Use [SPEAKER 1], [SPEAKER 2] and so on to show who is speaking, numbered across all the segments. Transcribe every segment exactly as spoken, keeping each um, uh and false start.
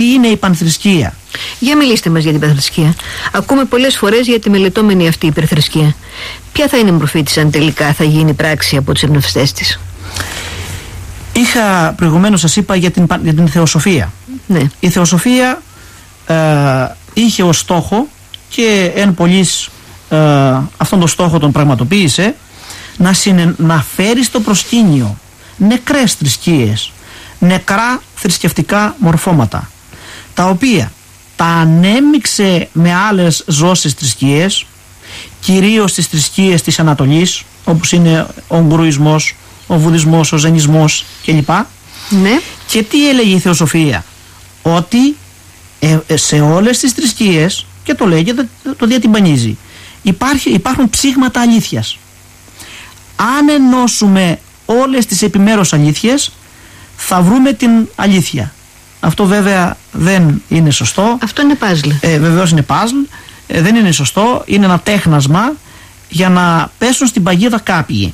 [SPEAKER 1] είναι η πανθρησκεία.
[SPEAKER 2] Για μιλήστε μας για την πανθρησκεία. Ακούμε πολλές φορές για τη μελετώμενη αυτή υπερθρησκεία. Ποια θα είναι η μορφή της αν τελικά θα γίνει πράξη από τους εμπνευστές της?
[SPEAKER 1] Είχα προηγουμένως, σας είπα για την, για την θεοσοφία.
[SPEAKER 2] Ναι.
[SPEAKER 1] Η θεοσοφία ε, είχε ως στόχο και εν πολλής ε, αυτόν τον στόχο τον πραγματοποίησε, να, συνε, να φέρει στο προσκήνιο νεκρές θρησκείες, νεκρά θρησκευτικά μορφώματα, τα οποία τα ανέμειξε με άλλες ζώσες θρησκείες, κυρίως τις θρησκείες της Ανατολής, όπως είναι ο Γκρουισμός, ο Βουδισμός, ο Ζενισμός κλπ.
[SPEAKER 2] Ναι.
[SPEAKER 1] Και τι έλεγε η θεοσοφία? Ότι ε, ε, σε όλες τις θρησκείες, και το λέει και το, το διατυμπανίζει, υπάρχει, υπάρχουν ψήγματα αλήθειας. Αν ενώσουμε όλες τις επιμέρους αλήθειες, θα βρούμε την αλήθεια. Αυτό βέβαια δεν είναι σωστό.
[SPEAKER 2] Αυτό είναι παζλ.
[SPEAKER 1] Ε, βεβαίως είναι παζλ. Ε, δεν είναι σωστό. Είναι ένα τέχνασμα για να πέσουν στην παγίδα κάποιοι.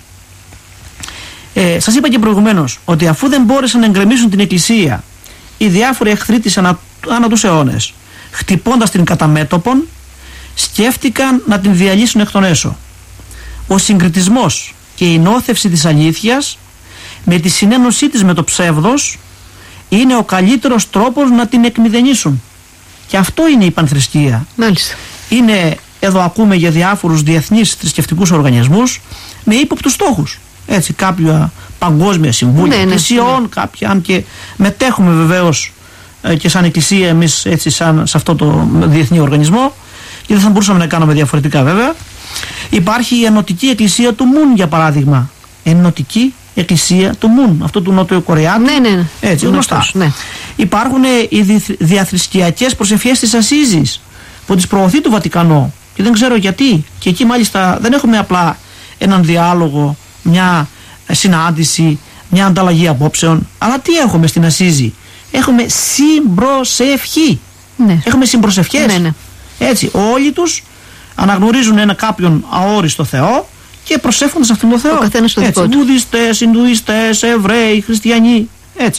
[SPEAKER 1] Ε, σας είπα και προηγουμένως ότι αφού δεν μπόρεσαν να εγκρεμίσουν την Εκκλησία οι διάφοροι εχθροί της ανα, ανά τους αιώνες, χτυπώντας την κατά μέτωπον, σκέφτηκαν να την διαλύσουν εκ των έσω. Ο συγκριτισμός και η νόθευση της αλήθειας με τη συνένωσή της με το ψεύδος είναι ο καλύτερος τρόπος να την εκμηδενήσουν. Και αυτό είναι η πανθρησκεία.
[SPEAKER 2] Μάλιστα.
[SPEAKER 1] Είναι, εδώ ακούμε για διάφορους διεθνείς θρησκευτικούς οργανισμούς με ύποπτους στόχους. Έτσι, κάποια παγκόσμια συμβούλια,
[SPEAKER 2] ναι, ναι,
[SPEAKER 1] εκκλησιών,
[SPEAKER 2] ναι.
[SPEAKER 1] κάποια, αν και μετέχουμε βεβαίως ε, και σαν εκκλησία εμείς έτσι, σαν, σε αυτό το διεθνή οργανισμό, και δεν θα μπορούσαμε να κάνουμε διαφορετικά βέβαια. Υπάρχει η Ενωτική Εκκλησία του Μουν, για παράδειγμα. Ενωτική Εκκλησία του Μουν, αυτό του Νότιο-Κορεάτη.
[SPEAKER 2] Ναι, ναι, ναι.
[SPEAKER 1] Έτσι, γνωστά. Ναι. Υπάρχουν οι διαθρησκειακές προσευχές της Ασίζης, που τις προωθεί το Βατικανό. Και δεν ξέρω γιατί. Και εκεί μάλιστα δεν έχουμε απλά έναν διάλογο, μια συνάντηση, μια ανταλλαγή απόψεων. Αλλά τι έχουμε στην Ασίζη? Έχουμε συμπροσευχή. Ναι. Έχουμε συμπροσευχές. Ναι, ναι. Έτσι, όλοι τους αναγνωρίζουν ένα κάποιον αόριστο Θεό και προσεύχονται σε αυτόν τον Θεό.
[SPEAKER 2] Ο καθένας στο δικό του.
[SPEAKER 1] Βουδιστές, Ινδουιστές, Εβραίοι, Χριστιανοί. Έτσι.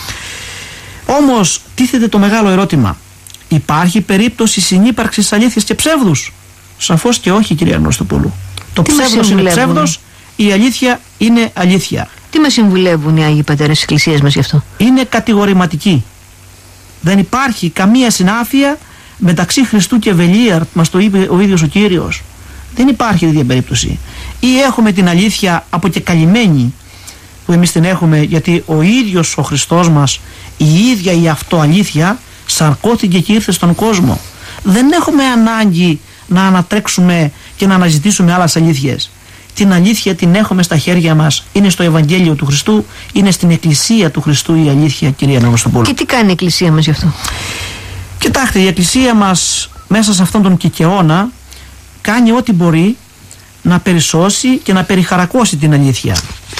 [SPEAKER 1] Όμως τίθεται το μεγάλο ερώτημα. Υπάρχει περίπτωση συνύπαρξης αλήθειας και ψεύδους? Σαφώς και όχι, κυρία Γνωστοπούλου. Το τι ψεύδος είναι ψεύδος, η αλήθεια είναι αλήθεια.
[SPEAKER 2] Τι μας συμβουλεύουν οι Άγιοι Πατέρες της Εκκλησίας μας γι' αυτό?
[SPEAKER 1] Είναι κατηγορηματική. Δεν υπάρχει καμία συνάφεια μεταξύ Χριστού και Βελίαρ, μας το είπε ο ίδιος ο Κύριος. Δεν υπάρχει ίδια περίπτωση. Ή έχουμε την αλήθεια αποκεκαλυμμένη, που εμείς την έχουμε γιατί ο ίδιος ο Χριστός μας, η ίδια η αυτοαλήθεια, σαρκώθηκε και ήρθε στον κόσμο. Δεν έχουμε ανάγκη να ανατρέξουμε και να αναζητήσουμε άλλες αλήθειες. Την αλήθεια την έχουμε στα χέρια μας. Είναι στο Ευαγγέλιο του Χριστού, είναι στην Εκκλησία του Χριστού η αλήθεια, κυρία Γνωστοπούλου.
[SPEAKER 2] Και τι κάνει η Εκκλησία μας γι' αυτό?
[SPEAKER 1] Κοιτάξτε, η Εκκλησία μας μέσα σε αυτόν τον κικαιώνα κάνει ό,τι μπορεί να περισσώσει και να περιχαρακώσει την αλήθεια.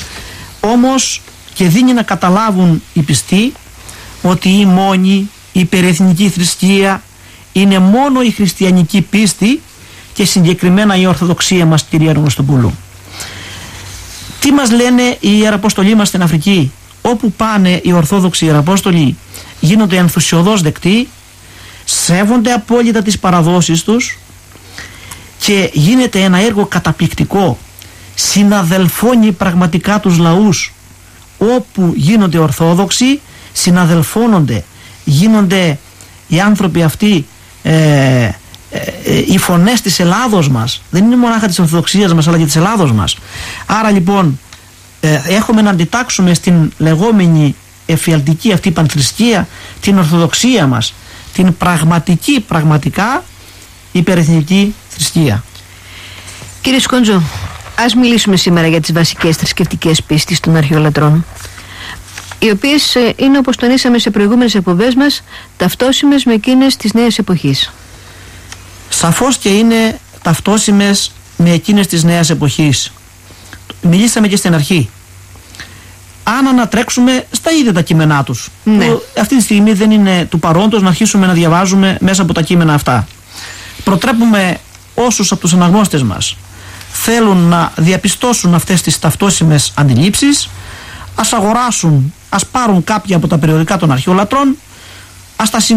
[SPEAKER 1] Όμως και δίνει να καταλάβουν οι πιστοί ότι η μόνη η υπερεθνική θρησκεία είναι μόνο η χριστιανική πίστη και συγκεκριμένα η Ορθοδοξία μας, κυρία Γνωστοπούλου. Τι μας λένε οι Ιεραποστολοί μας στην Αφρική? Όπου πάνε οι Ορθόδοξοι Ιεραπόστολοι γίνονται ενθουσιωδώς δεκτοί, σέβονται απόλυτα τις παραδόσεις τους και γίνεται ένα έργο καταπληκτικό. Συναδελφώνει πραγματικά τους λαούς. Όπου γίνονται Ορθόδοξοι συναδελφώνονται, γίνονται οι άνθρωποι αυτοί ε, ε, ε, οι φωνές της Ελλάδος μας. Δεν είναι μονάχα της Ορθοδοξίας μας αλλά και της Ελλάδος μας. Άρα λοιπόν ε, έχουμε να αντιτάξουμε στην λεγόμενη εφιαλτική αυτή πανθρησκεία την Ορθοδοξία μας, την πραγματική, πραγματικά υπερεθνική θρησκεία.
[SPEAKER 2] Κύριε Σκόντζο, ας μιλήσουμε σήμερα για τις βασικές θρησκευτικές πίστεις των αρχαιολατρών, οι οποίες είναι, όπως τονίσαμε σε προηγούμενες εκπομπές μας, ταυτόσιμες με εκείνες της νέας εποχής.
[SPEAKER 1] Σαφώς και είναι ταυτόσιμες με εκείνες της νέας εποχής. Μιλήσαμε και στην αρχή. Αν ανατρέξουμε στα ίδια τα κείμενά τους, ναι. που αυτή τη στιγμή δεν είναι του παρόντος να αρχίσουμε να διαβάζουμε μέσα από τα κείμενα αυτά. Προτρέπουμε όσους από τους αναγνώστες μας θέλουν να διαπιστώσουν αυτές τις ταυτόσιμες αντιλήψεις, ας αγοράσουν, ας πάρουν κάποια από τα περιοδικά των αρχαιολατρών, ας τα